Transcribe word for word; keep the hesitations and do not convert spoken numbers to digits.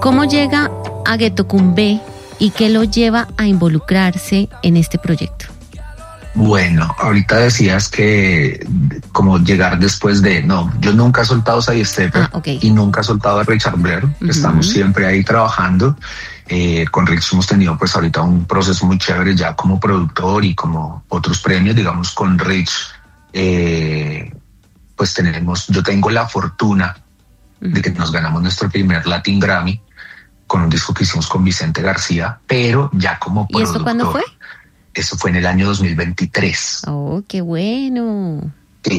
¿Cómo llega a Ghetto Cumbé y qué lo lleva a involucrarse en este proyecto? Bueno, ahorita decías que como llegar después de... No, yo nunca he soltado Sidestepper Stepper ah, okay. y nunca he soltado a Richard Blair. Uh-huh. Estamos siempre ahí trabajando. Eh, con Rich hemos tenido pues ahorita un proceso muy chévere ya como productor y como otros premios, digamos, con Rich. Eh, pues tenemos, yo tengo la fortuna uh-huh. de que nos ganamos nuestro primer Latin Grammy con un disco que hicimos con Vicente García, pero ya como productor. ¿Y eso cuándo fue? Eso fue en el año dos mil veintitrés. Oh, qué bueno.